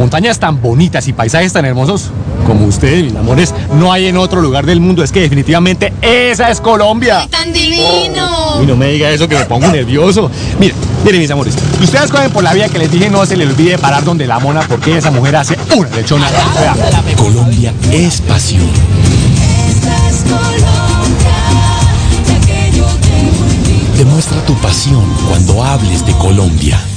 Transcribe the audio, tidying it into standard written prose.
montañas tan bonitas y paisajes tan hermosos como ustedes, mis amores, no hay en otro lugar del mundo. Es que definitivamente esa es Colombia. ¡Ay, tan divino! Y no me diga eso que me pongo nervioso. Miren, mis amores, ustedes cogen por la vía que les dije, no se les olvide parar donde la mona, porque esa mujer hace una lechona. Colombia es pasión. Esta es Colombia, la que yo te olvido. Demuestra tu pasión cuando hables de Colombia.